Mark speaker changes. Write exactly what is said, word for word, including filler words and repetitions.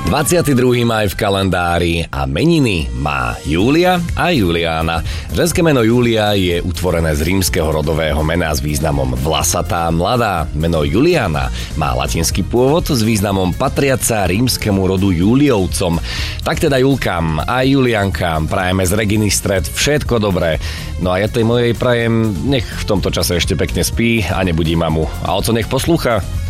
Speaker 1: dvadsiateho druhého mája v kalendári a meniny má Júlia a Juliána. Ženské meno Júlia je utvorené z rímskeho rodového mena s významom vlasatá, mladá. Meno Juliána má latinský pôvod s významom patriaca rímskemu rodu Juliovcom. Tak teda Julkám a Juliankám prajeme z Reginy Stred všetko dobré. No a ja tej mojej prajem, nech v tomto čase ešte pekne spí a nebudí mamu. A oco nech poslúcha.